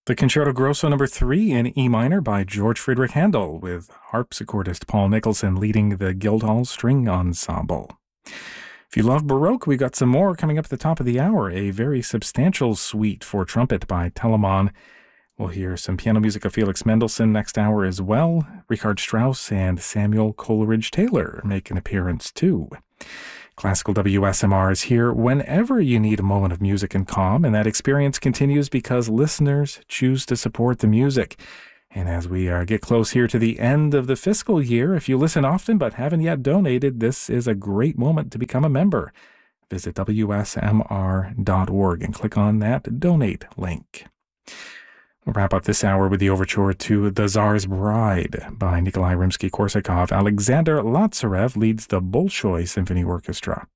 The Concerto Grosso Number 3 in E minor by George Friedrich Handel, with harpsichordist Paul Nicholson leading the Guildhall String Ensemble. If you love Baroque, we've got some more coming up at the top of the hour. A very substantial suite for trumpet by Telemann. We'll hear some piano music of Felix Mendelssohn next hour as well. Richard Strauss and Samuel Coleridge Taylor make an appearance too. Classical WSMR is here whenever you need a moment of music and calm, and that experience continues because listeners choose to support the music. And as we get close here to the end of the fiscal year, if you listen often but haven't yet donated, this is a great moment to become a member. Visit WSMR.org and click on that donate link. We'll wrap up this hour with the overture to The Tsar's Bride by Nikolai Rimsky-Korsakov. Alexander Latsarev leads the Bolshoi Symphony Orchestra.